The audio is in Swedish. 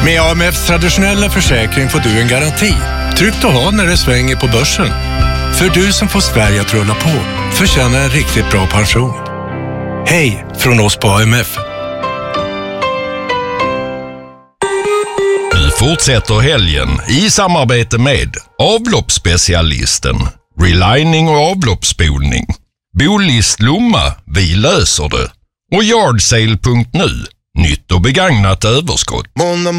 Med AMFs traditionella försäkring får du en garanti. Tryggt att ha när det svänger på börsen. För du som får Sverige att rulla på förtjänar en riktigt bra pension. Hej från oss på AMF. Nu fortsätter helgen i samarbete med avloppsspecialisten, relining och avloppsspolning. Bolist Lomma, vi löser det. Och yardsale.nu, nytt och begagnat överskott.